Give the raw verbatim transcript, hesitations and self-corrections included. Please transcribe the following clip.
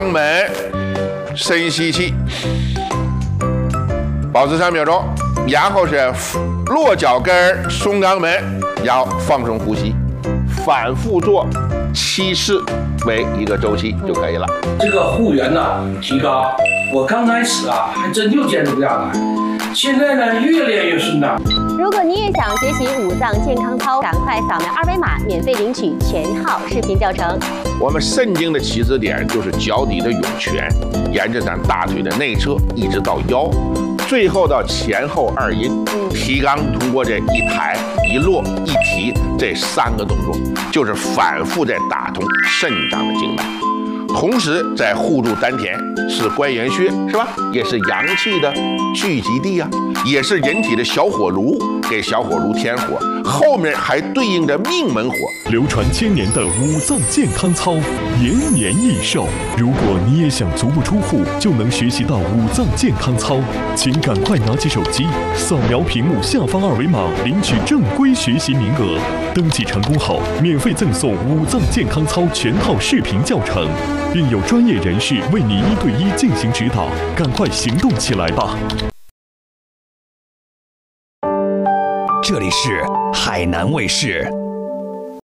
门深吸气，保持三秒钟，然后是落脚跟松肛门，然后放松呼吸，反复做七次为一个周期就可以了。 这个护缘呢提高，我刚开始啊还真就坚持不下来，现在呢越练越顺当。 如果你也想学习五脏健康操，赶快扫描二维码，免费领取全套视频教程。 我们肾经的起止点就是脚底的涌泉，沿着咱大腿的内侧一直到腰，最后到前后二阴。提肛通过这一抬一落一提这三个动作，就是反复在打通肾脏的经脉，同时在护住丹田，是关元穴是吧？也是阳气的聚集地啊，也是人体的小火炉，给小火炉添火，后面还对应着命门火。 流传千年的五脏健康操，延年益寿。如果你也想足不出户就能学习到五脏健康操，请赶快拿起手机，扫描屏幕下方二维码，领取正规学习名额。登记成功后，免费赠送五脏健康操全套视频教程，并有专业人士为你一对一进行指导。赶快行动起来吧！ 这里是海南卫视。